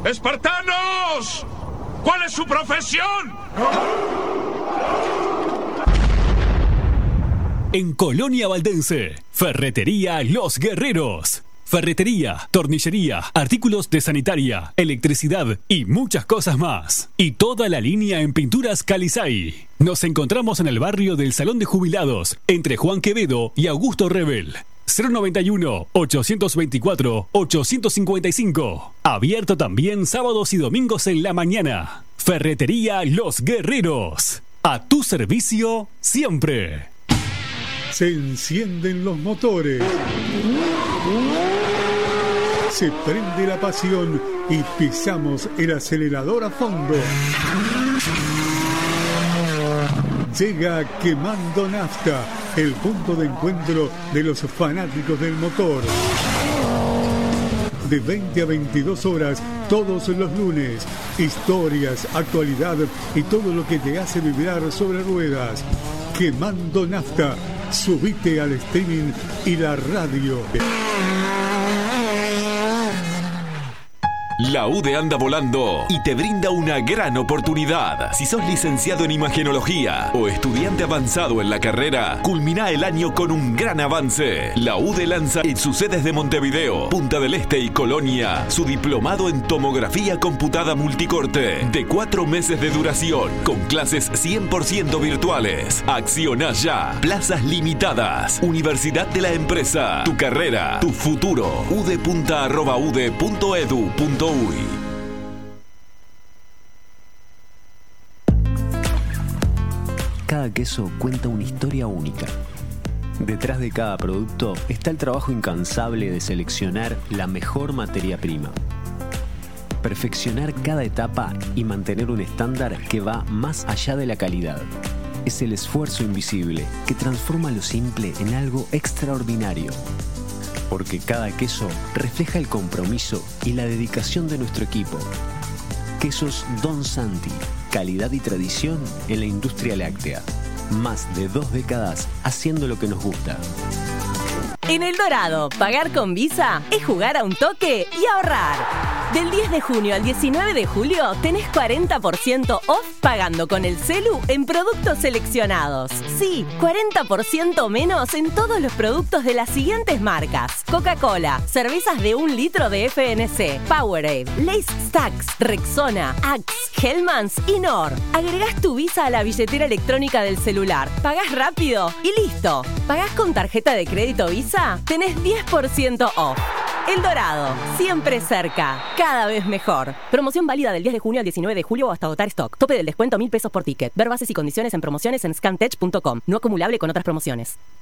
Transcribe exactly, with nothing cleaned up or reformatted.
¡Espartanos! ¿Cuál es su profesión? En Colonia Valdense, Ferretería Los Guerreros. Ferretería, tornillería, artículos de sanitaria, electricidad y muchas cosas más. Y toda la línea en pinturas Calizay. Nos encontramos en el barrio del Salón de Jubilados, entre Juan Quevedo y Augusto Rebel. cero noventa y uno, ochocientos veinticuatro, ochocientos cincuenta y cinco. Abierto también sábados y domingos en la mañana. Ferretería Los Guerreros. A tu servicio siempre. Se encienden los motores. Se prende la pasión y pisamos el acelerador a fondo. Llega Quemando Nafta, el punto de encuentro de los fanáticos del motor. De veinte a veintidós horas, todos los lunes. Historias, actualidad y todo lo que te hace vibrar sobre ruedas. Quemando Nafta. Subite al streaming y la radio. La U D E anda volando y te brinda una gran oportunidad. Si sos licenciado en imagenología o estudiante avanzado en la carrera, culmina el año con un gran avance. La U D E lanza en sus sedes de Montevideo, Punta del Este y Colonia su diplomado en tomografía computada multicorte de cuatro meses de duración con clases cien por ciento virtuales. Acciona ya. Plazas limitadas. Universidad de la Empresa. Tu carrera, tu futuro. udepunta arroba ude punto edu punto uy. Cada queso cuenta una historia única. Detrás de cada producto está el trabajo incansable de seleccionar la mejor materia prima. Perfeccionar cada etapa y mantener un estándar que va más allá de la calidad. Es el esfuerzo invisible que transforma lo simple en algo extraordinario. Porque cada queso refleja el compromiso y la dedicación de nuestro equipo. Quesos Don Santi, calidad y tradición en la industria láctea. Más de dos décadas haciendo lo que nos gusta. En El Dorado, pagar con Visa es jugar a un toque y ahorrar. Del diez de junio al diecinueve de julio tenés cuarenta por ciento off pagando con el celu en productos seleccionados. Sí, cuarenta por ciento menos en todos los productos de las siguientes marcas: Coca-Cola, cervezas de un litro de F N C, Powerade, Lay's Stacks, Rexona, Axe, Hellmann's y Nor. Agregás tu Visa a la billetera electrónica del celular, pagás rápido y listo. ¿Pagás con tarjeta de crédito Visa? Tenés diez por ciento off. El Dorado, siempre cerca, cada vez mejor. Promoción válida del diez de junio al diecinueve de julio o hasta agotar stock. Tope del descuento mil pesos por ticket. Ver bases y condiciones en promociones en scantech punto com. No acumulable con otras promociones.